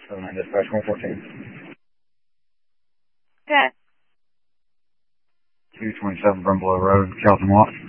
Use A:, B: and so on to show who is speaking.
A: Dispatch 114.
B: Okay.
A: 227 Brumbelow Road, Calton Watts.